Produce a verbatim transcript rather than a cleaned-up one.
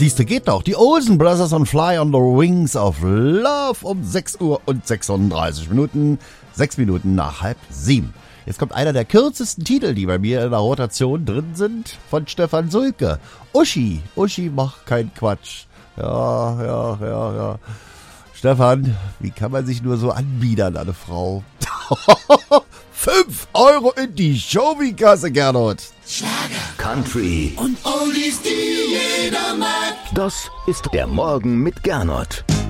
Siehste, geht doch. Die Olsen Brothers on Fly on the Wings of Love um sechs Uhr und sechsunddreißig Minuten. Sechs Minuten nach halb sieben. Jetzt kommt einer der kürzesten Titel, die bei mir in der Rotation drin sind, von Stefan Sulke. Uschi. Uschi, mach keinen Quatsch. Ja, ja, ja, ja. Stefan, wie kann man sich nur so anbiedern, eine Frau? Fünf Euro in die Show-Kasse, Gernot. Schlager, Country und Oldies, die jeder mag. Das ist der Morgen mit Gernot.